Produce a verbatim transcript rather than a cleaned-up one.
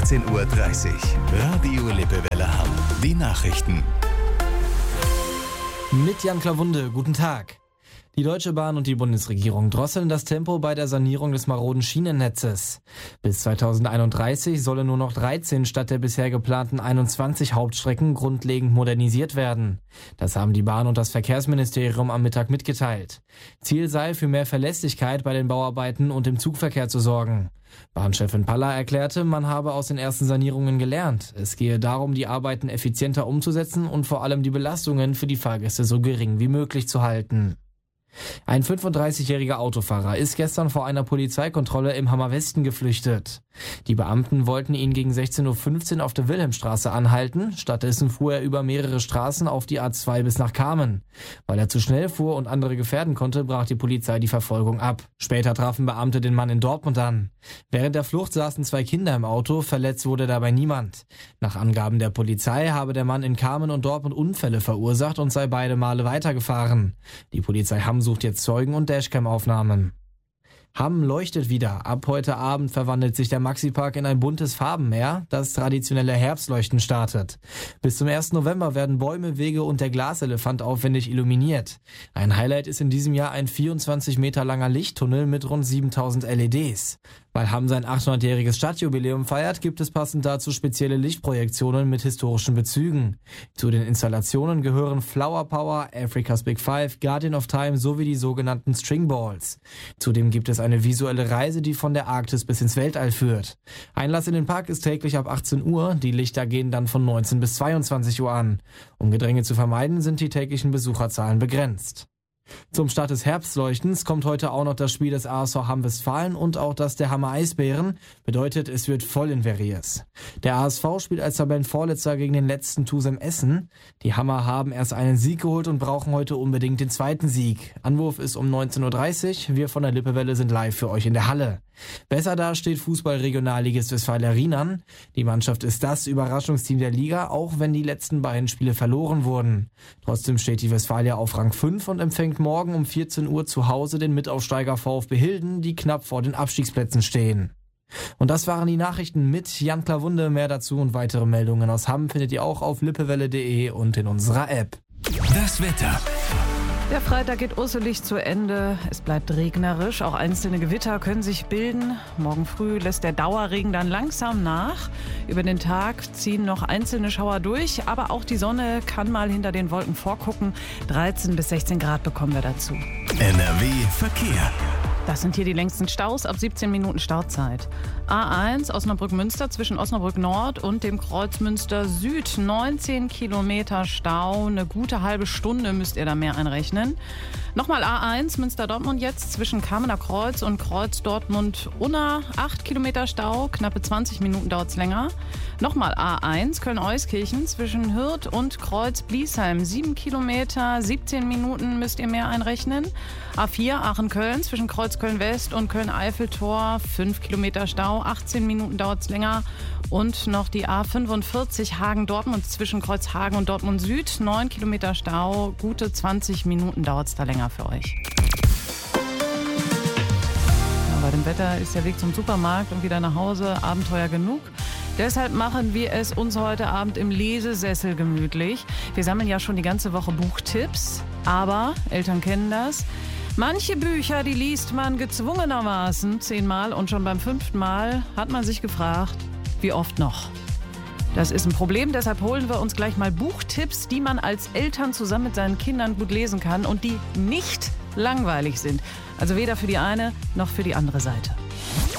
sechzehn Uhr dreißig. Radio Lippewelle Hamm. Die Nachrichten. Mit Jan Klawunde, guten Tag. Die Deutsche Bahn und die Bundesregierung drosseln das Tempo bei der Sanierung des maroden Schienennetzes. Bis zweitausendeinunddreißig sollen nur noch dreizehn statt der bisher geplanten einundzwanzig Hauptstrecken grundlegend modernisiert werden. Das haben die Bahn und das Verkehrsministerium am Mittag mitgeteilt. Ziel sei, für mehr Verlässlichkeit bei den Bauarbeiten und im Zugverkehr zu sorgen. Bahnchefin Paller erklärte, man habe aus den ersten Sanierungen gelernt. Es gehe darum, die Arbeiten effizienter umzusetzen und vor allem die Belastungen für die Fahrgäste so gering wie möglich zu halten. Ein fünfunddreißigjähriger Autofahrer ist gestern vor einer Polizeikontrolle im Hammer Westen geflüchtet. Die Beamten wollten ihn gegen sechzehn Uhr fünfzehn auf der Wilhelmstraße anhalten. Stattdessen fuhr er über mehrere Straßen auf die A zwei bis nach Kamen. Weil er zu schnell fuhr und andere gefährden konnte, brach die Polizei die Verfolgung ab. Später trafen Beamte den Mann in Dortmund an. Während der Flucht saßen zwei Kinder im Auto, verletzt wurde dabei niemand. Nach Angaben der Polizei habe der Mann in Kamen und Dortmund Unfälle verursacht und sei beide Male weitergefahren. Die Polizei Hamm sucht jetzt Zeugen und Dashcam-Aufnahmen. Hamm leuchtet wieder. Ab heute Abend verwandelt sich der Maxipark in ein buntes Farbenmeer, das traditionelle Herbstleuchten startet. Bis zum ersten November werden Bäume, Wege und der Glaselefant aufwendig illuminiert. Ein Highlight ist in diesem Jahr ein vierundzwanzig Meter langer Lichttunnel mit rund siebentausend L E Ds. Weil Hamm sein achthundertjähriges Stadtjubiläum feiert, gibt es passend dazu spezielle Lichtprojektionen mit historischen Bezügen. Zu den Installationen gehören Flower Power, Africa's Big Five, Guardian of Time sowie die sogenannten String Balls. Zudem gibt es eine visuelle Reise, die von der Arktis bis ins Weltall führt. Einlass in den Park ist täglich ab achtzehn Uhr, die Lichter gehen dann von neunzehn bis zweiundzwanzig Uhr an. Um Gedränge zu vermeiden, sind die täglichen Besucherzahlen begrenzt. Zum Start des Herbstleuchtens kommt heute auch noch das Spiel des A S V Hamm-Westfalen und auch das der Hammer Eisbären. Bedeutet, es wird voll in Verriers. Der A S V spielt als Tabellenvorletzter gegen den letzten T U S M Essen. Die Hammer haben erst einen Sieg geholt und brauchen heute unbedingt den zweiten Sieg. Anwurf ist um neunzehn Uhr dreißig. Wir von der Lippewelle sind live für euch in der Halle. Besser da steht Fußball-Regionalligist Westfalia Rienan. Die Mannschaft ist das Überraschungsteam der Liga, auch wenn die letzten beiden Spiele verloren wurden. Trotzdem steht die Westfalia auf Rang fünf und empfängt morgen um vierzehn Uhr zu Hause den Mitaufsteiger VfB Hilden, die knapp vor den Abstiegsplätzen stehen. Und das waren die Nachrichten mit Jan Klawunde. Mehr dazu und weitere Meldungen aus Hamm findet ihr auch auf lippewelle punkt de und in unserer App. Das Wetter. Der Freitag geht urselig zu Ende. Es bleibt regnerisch. Auch einzelne Gewitter können sich bilden. Morgen früh lässt der Dauerregen dann langsam nach. Über den Tag ziehen noch einzelne Schauer durch. Aber auch die Sonne kann mal hinter den Wolken vorgucken. dreizehn bis sechzehn Grad bekommen wir dazu. N R W Verkehr. Das sind hier die längsten Staus, ab siebzehn Minuten Stauzeit. A eins Osnabrück-Münster zwischen Osnabrück Nord und dem Kreuz Münster Süd. neunzehn Kilometer Stau, eine gute halbe Stunde müsst ihr da mehr einrechnen. Nochmal A eins Münster-Dortmund jetzt zwischen Kamener Kreuz und Kreuz Dortmund-Unna. acht Kilometer Stau, knappe zwanzig Minuten dauert es länger. Nochmal A eins Köln-Euskirchen zwischen Hürth und Kreuz Bliesheim. sieben Kilometer, siebzehn Minuten müsst ihr mehr einrechnen. A vier Aachen-Köln zwischen Kreuz Köln-West und Köln-Eiffeltor. fünf Kilometer Stau, achtzehn Minuten dauert es länger. Und noch die A fünfundvierzig Hagen-Dortmund zwischen Kreuzhagen und Dortmund Süd. neun Kilometer Stau, gute zwanzig Minuten dauert es da länger für euch. Ja, bei dem Wetter ist der Weg zum Supermarkt und wieder nach Hause Abenteuer genug. Deshalb machen wir es uns heute Abend im Lesesessel gemütlich. Wir sammeln ja schon die ganze Woche Buchtipps, aber Eltern kennen das. Manche Bücher, die liest man gezwungenermaßen zehnmal und schon beim fünften Mal hat man sich gefragt, wie oft noch? Das ist ein Problem, deshalb holen wir uns gleich mal Buchtipps, die man als Eltern zusammen mit seinen Kindern gut lesen kann und die nicht langweilig sind. Also weder für die eine noch für die andere Seite.